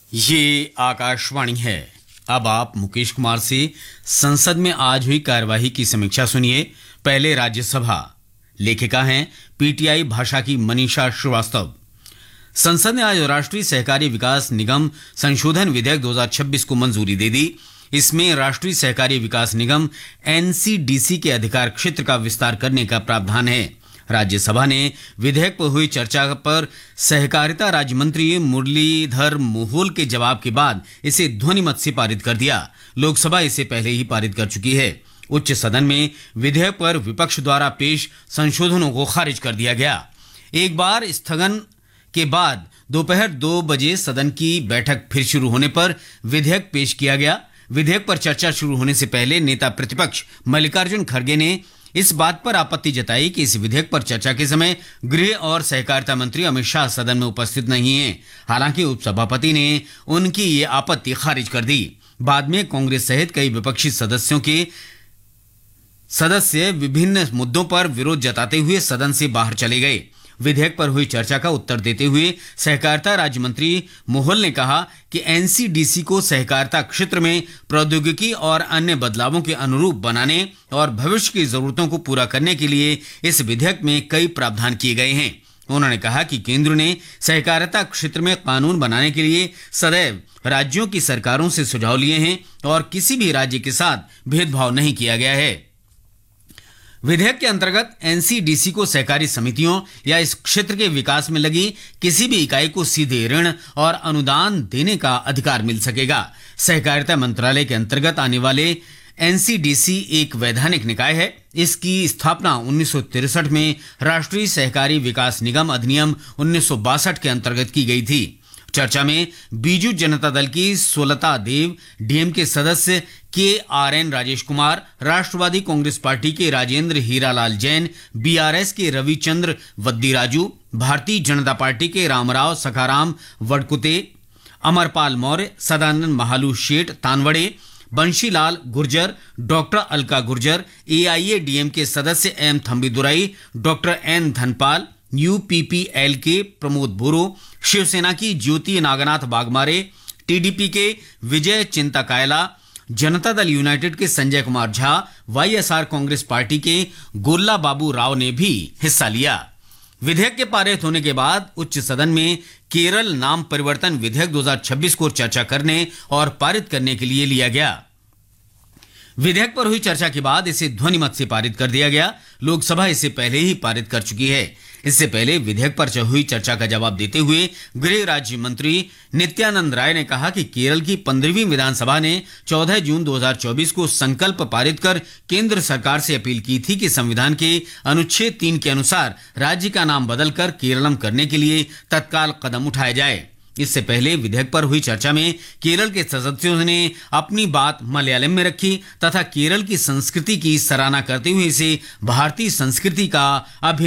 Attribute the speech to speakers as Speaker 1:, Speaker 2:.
Speaker 1: ये आकाशवाणी है। अब आप मुकेश कुमार से संसद में आज हुई कार्यवाही की समीक्षा सुनिए। पहले राज्यसभा। लेखिका हैं पीटीआई भाषा की मनीषा श्रीवास्तव। संसद ने आज राष्ट्रीय सहकारी विकास निगम संशोधन विधेयक 2026 को मंजूरी दे दी। इसमें राष्ट्रीय सहकारी विकास निगम एनसीडीसी के अधिकार क्षेत्र का विस्तार करने का प्रावधान है। राज्यसभा ने विधेयक पर हुई चर्चा पर सहकारिता राज्य मंत्री मुरलीधर मोहोल के जवाब के बाद इसे ध्वनिमत से पारित कर दिया। लोकसभा इसे पहले ही पारित कर चुकी है। उच्च सदन में विधेयक पर विपक्ष द्वारा पेश संशोधनों को खारिज कर दिया गया। एक बार स्थगन के बाद दोपहर 2 बजे सदन की बैठक फिर शुरू होने पर विधेयक पेश किया गया। विधेयक पर चर्चा शुरू होने से पहले नेता प्रतिपक्ष मल्लिकार्जुन खड़गे ने इस बात पर आपत्ति जताई कि इस विधेयक पर चर्चा के समय गृह और सहकारिता मंत्री अमित शाह सदन में उपस्थित नहीं हैं। हालांकि उपसभापति ने उनकी ये आपत्ति खारिज कर दी। बाद में कांग्रेस सहित कई विपक्षी सदस्य विभिन्न मुद्दों पर विरोध जताते हुए सदन से बाहर चले गए। विधेयक पर हुई चर्चा का उत्तर देते हुए सहकारिता राज्य मंत्री मोहोल ने कहा कि एनसीडीसी को सहकारिता क्षेत्र में प्रौद्योगिकी और अन्य बदलावों के अनुरूप बनाने और भविष्य की जरूरतों को पूरा करने के लिए इस विधेयक में कई प्रावधान किए गए हैं। उन्होंने कहा कि केंद्र ने सहकारिता क्षेत्र में कानून बनाने के लिए सदैव राज्यों की सरकारों से सुझाव लिए हैं और किसी भी राज्य के साथ भेदभाव नहीं किया गया है। विधेयक के अंतर्गत एनसीडीसी को सहकारी समितियों या इस क्षेत्र के विकास में लगी किसी भी इकाई को सीधे ऋण और अनुदान देने का अधिकार मिल सकेगा। सहकारिता मंत्रालय के अंतर्गत आने वाले एनसीडीसी एक वैधानिक निकाय है। इसकी स्थापना 1963 में राष्ट्रीय सहकारी विकास निगम अधिनियम 1962 के अंतर्गत की गई थी। चर्चा में बीजू जनता दल की सोलता देव, डीएमके सदस्य KRN राजेश कुमार, राष्ट्रवादी कांग्रेस पार्टी के राजेंद्र हीरालाल जैन, बीआरएस के रविचंद्र वद्दीराजू, भारतीय जनता पार्टी के रामराव सखाराम वडकुते, अमरपाल मौर्य, सदानंद महालू शेठ तानवड़े, बंशीलाल गुर्जर, डॉक्टर अलका गुर्जर, AIADMK सदस्य M थम्बीदुराई, doctor N Dhanpal, UPPL के प्रमोद बोरो, शिवसेना की ज्योति नागनाथ बागमारे, TDP के विजय चिंता कायला, जनता दल यूनाइटेड के संजय कुमार झा, YSR कांग्रेस पार्टी के गोल्ला बाबू राव ने भी हिस्सा लिया। विधेयक के पारित होने के बाद उच्च सदन में केरल नाम परिवर्तन विधेयक 2026 को चर्चा करने और पारित करने के लिए लिया गया। विधेयक पर हुई चर्चा के बाद इसे ध्वनिमत से पारित कर दिया गया। लोकसभा इसे पहले ही पारित कर चुकी है। इससे पहले विधेयक पर हुई चर्चा का जवाब देते हुए गृह राज्य मंत्री नित्यानंद राय ने कहा कि केरल की 15वीं विधानसभा ने 14 जून 2024 को संकल्प पारित कर केंद्र सरकार से अपील की थी कि संविधान के अनुच्छेद 3 के अनुसार राज्य का नाम बदलकर केरलम करने के लिए तत्काल कदम उठाया जाए। इससे पहले विधेयक पर हुई चर्चा में केरल के सदस्यों ने अपनी बात मलयालम में रखी तथा केरल की संस्कृति की सराहना करते हुए इसे भारतीय संस्कृति का